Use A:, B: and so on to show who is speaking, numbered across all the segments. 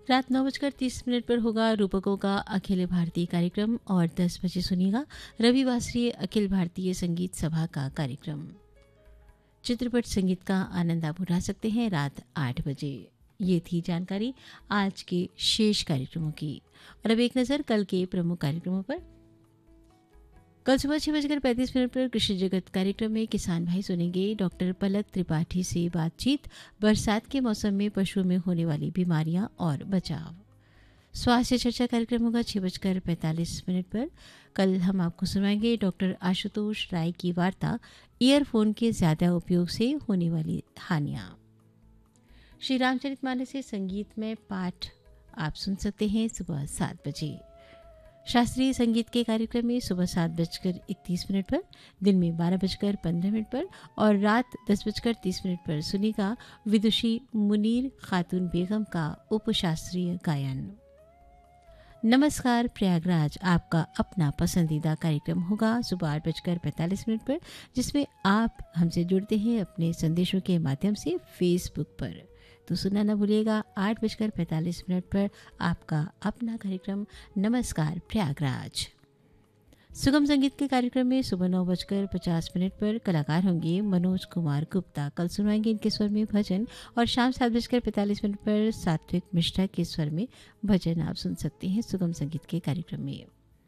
A: रात 9:30 पर होगा रूपकों का अखिल भारतीय कार्यक्रम और 10 बजे सुनिएगा रविवासरीय अखिल भारतीय संगीत सभा का कार्यक्रम। चित्रपट संगीत का आनंद आप उठा सकते हैं रात 8 बजे। ये थी जानकारी आज के शेष कार्यक्रमों की। और अब एक नज़र कल के प्रमुख कार्यक्रमों पर। कल सुबह 6:35 पर कृषि जगत कार्यक्रम में किसान भाई सुनेंगे डॉक्टर पलक त्रिपाठी से बातचीत, बरसात के मौसम में पशुओं में होने वाली बीमारियां और बचाव। स्वास्थ्य चर्चा कार्यक्रम होगा 6:45 पर। कल हम आपको सुनाएंगे डॉक्टर आशुतोष राय की वार्ता, ईयरफोन के ज्यादा उपयोग से होने वाली हानियां। श्री रामचरितमानस से संगीत में पाठ आप सुन सकते हैं सुबह 7 बजे। शास्त्रीय संगीत के कार्यक्रम में सुबह 7:31 पर, दिन में 12:15 पर और रात 10:30 पर सुनेगा विदुषी मुनीर खातून बेगम का उपशास्त्रीय गायन। नमस्कार प्रयागराज आपका अपना पसंदीदा कार्यक्रम होगा सुबह 8:45 पर, जिसमें आप हमसे जुड़ते हैं अपने संदेशों के माध्यम से फेसबुक पर। तो सुनना न भूलिएगा 8:45 पर आपका अपना कार्यक्रम नमस्कार प्रयागराज। सुगम संगीत के कार्यक्रम में सुबह 9:50 पर कलाकार होंगे मनोज कुमार गुप्ता। कल सुनवाएंगे इनके स्वर में भजन और शाम 7:45 पर सात्विक मिश्रा के स्वर में भजन आप सुन सकते हैं सुगम संगीत के कार्यक्रम में।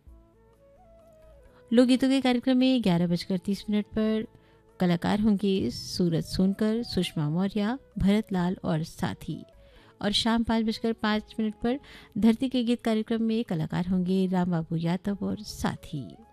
A: लोकगीतों के कार्यक्रम में 11:30 पर कलाकार होंगे सूरज सोनकर, सुषमा मौर्य, भरत लाल और साथी। और शाम 5:05 पर धरती के गीत कार्यक्रम में कलाकार होंगे राम बाबू यादव और साथी।